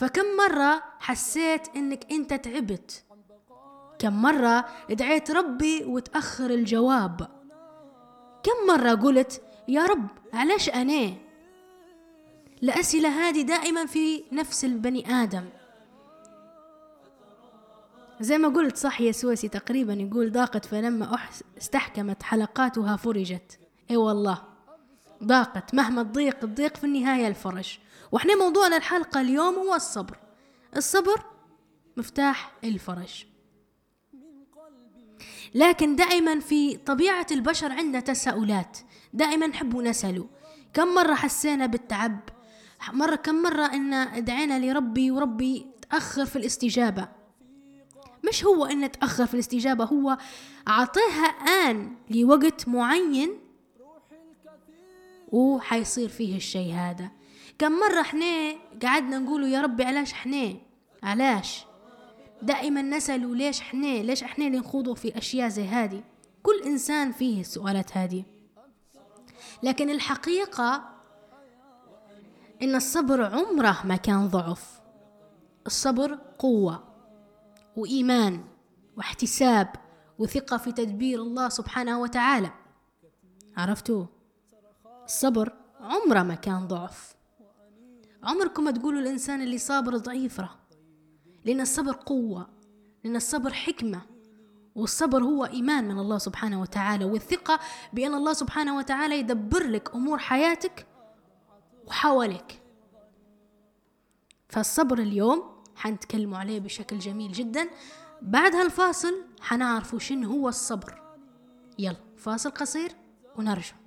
فكم مرة حسيت إنك أنت تعبت؟ كم مرة دعيت ربي وتأخر الجواب؟ كم مرة قلت يا رب علاش أنا؟ الأسئلة هذه دائما في نفس البني آدم. زي ما قلت صح يا سويسي تقريبا يقول ضاقت فلما استحكمت حلقاتها فرجت. اي والله ضاقت، مهما تضيق الضيق في النهاية الفرج. واحنا موضوعنا الحلقة اليوم هو الصبر. الصبر مفتاح الفرج. لكن دائما في طبيعة البشر عندنا تساؤلات، دائما نحب نسأله كم مرة حسينا بالتعب؟ كم مرة إن دعينا لربي وربي تأخر في الاستجابة؟ مش هو إن تأخر في الاستجابة، هو عطيها آن لوقت معين وحيصير فيه الشيء هذا. كم مرة احنا قعدنا نقولوا يا ربي علاش دائما نسألوا ليش احنا اللي نخوضوا في أشياء زي هذه. كل إنسان فيه السؤالات هذه، لكن الحقيقة إن الصبر عمره ما كان ضعف. الصبر قوة وإيمان واحتساب وثقة في تدبير الله سبحانه وتعالى. عرفتوا؟ الصبر عمره ما كان ضعف. عمركم ما تقولوا الإنسان اللي صابر ضعيف، لأن الصبر قوة، لأن الصبر حكمة، والصبر هو إيمان من الله سبحانه وتعالى، والثقة بأن الله سبحانه وتعالى يدبر لك أمور حياتك وحوالك. فالصبر اليوم حنتكلموا عليه بشكل جميل جدا. بعد هالفاصل حنعرفوا شنو هو الصبر. يلا فاصل قصير ونرجع.